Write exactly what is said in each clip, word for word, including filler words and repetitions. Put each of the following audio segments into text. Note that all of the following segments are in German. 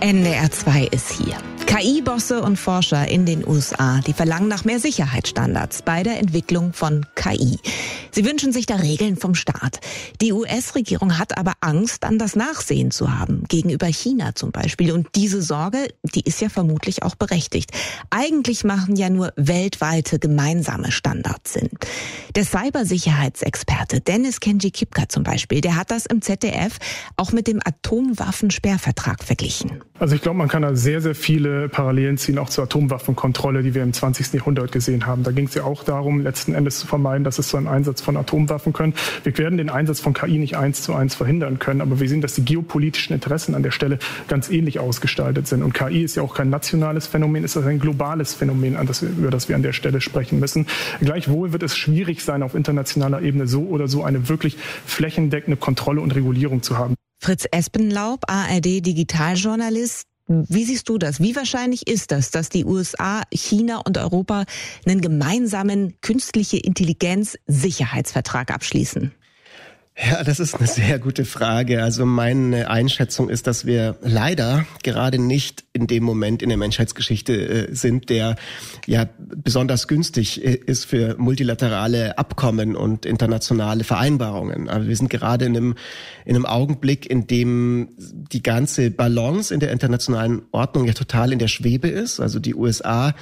N D R zwei ist hier. K I-Bosse und Forscher in den U S A, die verlangen nach mehr Sicherheitsstandards bei der Entwicklung von K I. Sie wünschen sich da Regeln vom Staat. Die U S-Regierung hat aber Angst, dann das Nachsehen zu haben, gegenüber China zum Beispiel. Und diese Sorge, die ist ja vermutlich auch berechtigt. Eigentlich machen ja nur weltweite gemeinsame Standards Sinn. Der Cybersicherheitsexperte Dennis Kenji-Kipka zum Beispiel, der hat das im Z D F auch mit dem Atomwaffensperrvertrag verglichen. Also ich glaube, man kann da sehr, sehr viele Parallelen ziehen, auch zur Atomwaffenkontrolle, die wir im zwanzigsten Jahrhundert gesehen haben. Da ging es ja auch darum, letzten Endes zu vermeiden, dass es zu einem Einsatz von Atomwaffen kommt. Wir werden den Einsatz von K I nicht eins zu eins verhindern können, aber wir sehen, dass die geopolitischen Interessen an der Stelle ganz ähnlich ausgestaltet sind. Und K I ist ja auch kein nationales Phänomen, ist ein globales Phänomen, an das wir, über das wir an der Stelle sprechen müssen. Gleichwohl wird es schwierig sein, auf internationaler Ebene so oder so eine wirklich flächendeckende Kontrolle und Regulierung zu haben. Fritz Espenlaub, A R D-Digitaljournalist. Wie siehst du das? Wie wahrscheinlich ist das, dass die U S A, China und Europa einen gemeinsamen künstliche Intelligenz-Sicherheitsvertrag abschließen? Ja, das ist eine sehr gute Frage. Also meine Einschätzung ist, dass wir leider gerade nicht in dem Moment in der Menschheitsgeschichte äh, sind, der ja besonders günstig ist für multilaterale Abkommen und internationale Vereinbarungen. Aber wir sind gerade in einem, in einem Augenblick, in dem die ganze Balance in der internationalen Ordnung ja total in der Schwebe ist. Also die U S A,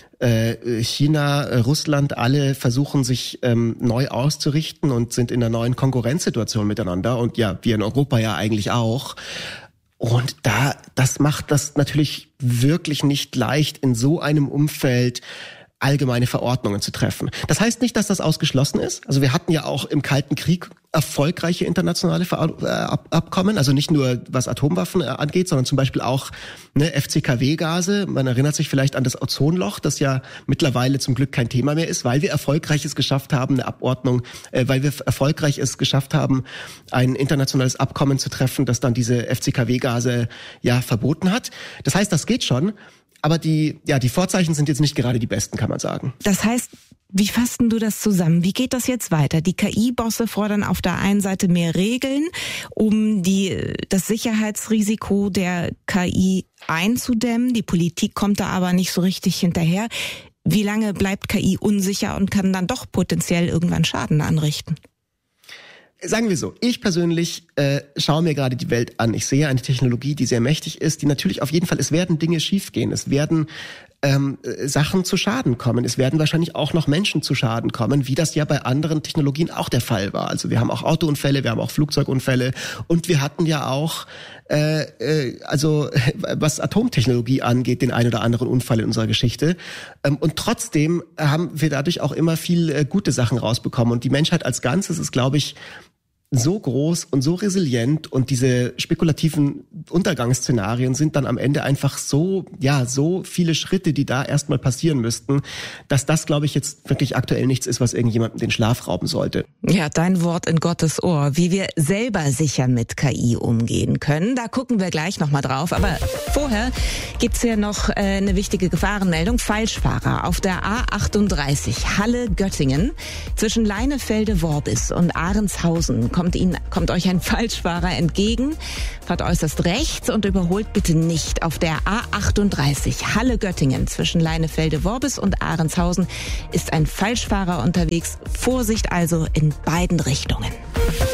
China, Russland, alle versuchen sich ähm, neu auszurichten und sind in einer neuen Konkurrenzsituation miteinander. Und ja, wir in Europa ja eigentlich auch. Und da, das macht das natürlich wirklich nicht leicht, in so einem Umfeld allgemeine Verordnungen zu treffen. Das heißt nicht, dass das ausgeschlossen ist. Also wir hatten ja auch im Kalten Krieg erfolgreiche internationale Abkommen, also nicht nur was Atomwaffen angeht, sondern zum Beispiel auch ne, F C K W-Gase. Man erinnert sich vielleicht an das Ozonloch, das ja mittlerweile zum Glück kein Thema mehr ist, weil wir erfolgreich es geschafft haben, eine Abordnung, äh, weil wir erfolgreich es geschafft haben, ein internationales Abkommen zu treffen, das dann diese F C K W-Gase ja verboten hat. Das heißt, das geht schon. Aber die, ja, die Vorzeichen sind jetzt nicht gerade die besten, kann man sagen. Das heißt, wie fasst du das zusammen? Wie geht das jetzt weiter? Die K I-Bosse fordern auf der einen Seite mehr Regeln, um die, das Sicherheitsrisiko der K I einzudämmen. Die Politik kommt da aber nicht so richtig hinterher. Wie lange bleibt K I unsicher und kann dann doch potenziell irgendwann Schaden anrichten? Sagen wir so, ich persönlich äh, schaue mir gerade die Welt an. Ich sehe eine Technologie, die sehr mächtig ist, die natürlich auf jeden Fall, es werden Dinge schiefgehen, es werden ähm, Sachen zu Schaden kommen, es werden wahrscheinlich auch noch Menschen zu Schaden kommen, wie das ja bei anderen Technologien auch der Fall war. Also wir haben auch Autounfälle, wir haben auch Flugzeugunfälle und wir hatten ja auch äh, äh, also was Atomtechnologie angeht, den ein oder anderen Unfall in unserer Geschichte. Ähm, und trotzdem haben wir dadurch auch immer viel äh, gute Sachen rausbekommen. Und die Menschheit als Ganzes ist, glaube ich, so groß und so resilient und diese spekulativen Untergangsszenarien sind dann am Ende einfach so, ja, so viele Schritte, die da erstmal passieren müssten, dass das, glaube ich, jetzt wirklich aktuell nichts ist, was irgendjemandem den Schlaf rauben sollte. Ja, dein Wort in Gottes Ohr. Wie wir selber sicher mit K I umgehen können, da gucken wir gleich nochmal drauf. Aber vorher gibt's ja noch äh, eine wichtige Gefahrenmeldung. Falschfahrer auf der A achtunddreißig Halle-Göttingen zwischen Leinefelde-Worbis und Ahrenshausen kommt Ihnen, kommt euch ein Falschfahrer entgegen, fahrt äußerst rechts und überholt bitte nicht. Auf der A achtunddreißig Halle-Göttingen zwischen Leinefelde-Worbis und Ahrenshausen ist ein Falschfahrer unterwegs. Vorsicht also in beiden Richtungen.